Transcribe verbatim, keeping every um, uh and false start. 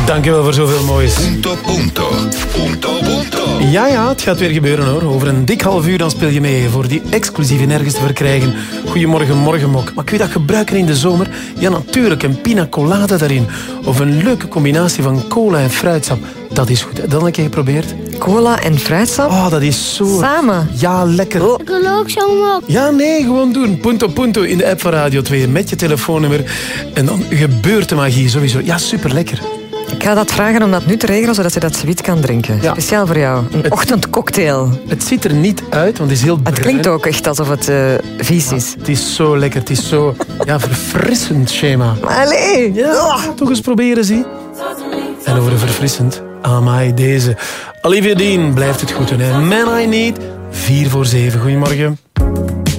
Dankjewel voor zoveel moois. Punto, punto. Punto, punto. Ja, ja, het gaat weer gebeuren hoor. Over een dik half uur dan speel je mee voor die exclusieve nergens te verkrijgen. Goedemorgen, morgenmok. Maar kun je dat gebruiken in de zomer? Ja, natuurlijk. Een pina colada daarin. Of een leuke combinatie van cola en fruitsap. Dat is goed. Dat een keer geprobeerd? Cola en fruitsap? Oh, dat is zo... Samen? Ja, lekker. Oh. Ik wil ook zo'n mok. Ja, nee, gewoon doen. Punto, punto in de app van Radio twee met je telefoonnummer. En dan gebeurt de magie sowieso. Ja, super lekker. Ik ga dat vragen om dat nu te regelen, zodat je dat zoiets kan drinken. Ja. Speciaal voor jou. Een Het- ochtendcocktail. Het ziet er niet uit, want het is heel bruin. Het klinkt ook echt alsof het uh, vies is. Het is zo lekker. Het is zo ja, verfrissend, Shema. Allee! Ja, toch eens proberen, zie. En over de verfrissend. Amai, deze. Olivia Dean blijft het goed doen. Hè. Man I Need, vier voor zeven. Goedemorgen.